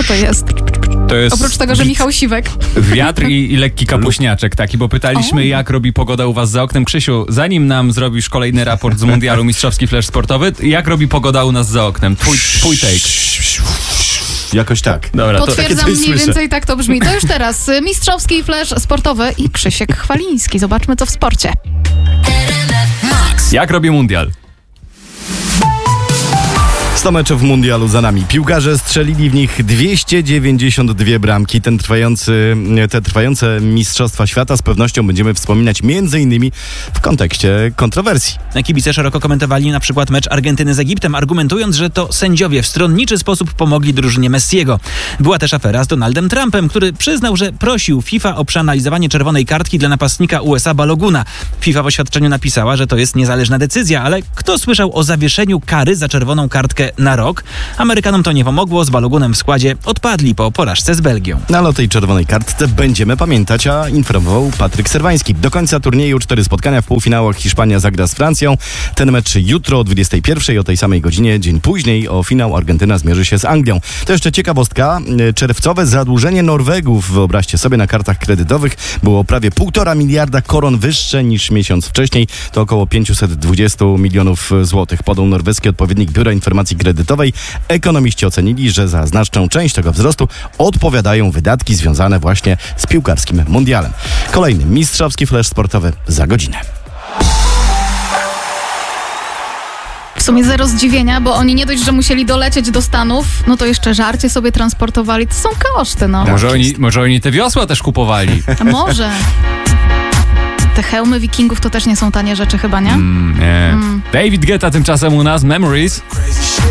to jest? To jest Oprócz tego, że Michał Siwek. wiatr i lekki kapuśniaczek taki, bo pytaliśmy, jak robi pogoda u was za oknem. Krzysiu, zanim nam zrobisz kolejny raport z mundialu Mistrzowski Flash Sportowy, jak robi pogoda u nas za oknem? Twój take. Jakoś tak. Dobra, Potwierdzam, mniej więcej tak to brzmi. To już teraz Mistrzowski Flash Sportowy i Krzysiek Chwaliński. Zobaczmy, co w sporcie. Jak robi mundial? 100 meczów mundialu za nami. Piłkarze strzelili w nich 292 bramki. Te trwające Mistrzostwa Świata z pewnością będziemy wspominać m.in. w kontekście kontrowersji. Kibice szeroko komentowali na przykład mecz Argentyny z Egiptem, argumentując, że to sędziowie w stronniczy sposób pomogli drużynie Messiego. Była też afera z Donaldem Trumpem, który przyznał, że prosił FIFA o przeanalizowanie czerwonej kartki dla napastnika USA Baloguna. FIFA w oświadczeniu napisała, że to jest niezależna decyzja, ale kto słyszał o zawieszeniu kary za czerwoną kartkę na rok? Amerykanom to nie pomogło, z Balogunem w składzie odpadli po porażce z Belgią. Ale o tej czerwonej kartce będziemy pamiętać, a informował Patryk Serwański. Do końca turnieju 4 spotkania. W półfinałach Hiszpania zagra z Francją. Ten mecz jutro o 21:00, o tej samej godzinie, dzień później o finał Argentyna zmierzy się z Anglią. To jeszcze ciekawostka. Czerwcowe zadłużenie Norwegów, wyobraźcie sobie, na kartach kredytowych było prawie 1,5 miliarda koron wyższe niż miesiąc wcześniej. To około 520 milionów złotych. Podał norweski odpowiednik Biura Informacji Kredytowej. Ekonomiści ocenili, że za znaczną część tego wzrostu odpowiadają wydatki związane właśnie z piłkarskim mundialem. Kolejny mistrzowski flash sportowy za godzinę. W sumie zero zdziwienia, bo oni nie dość, że musieli dolecieć do Stanów, no to jeszcze żarcie sobie transportowali. To są koszty, no. Może oni te wiosła też kupowali. A może. Te hełmy wikingów to też nie są tanie rzeczy chyba, nie? Nie. David Guetta tymczasem u nas, Memories.